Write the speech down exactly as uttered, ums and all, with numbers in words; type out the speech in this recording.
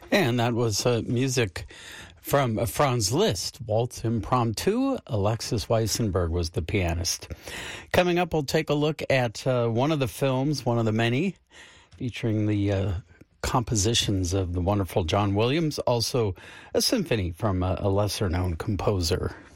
And that was uh, music from uh, Franz Liszt, Waltz Impromptu. Alexis Weissenberg was the pianist. Coming up, we'll take a look at uh, one of the films, one of the many, featuring the uh, compositions of the wonderful John Williams, also a symphony from a, a lesser-known composer.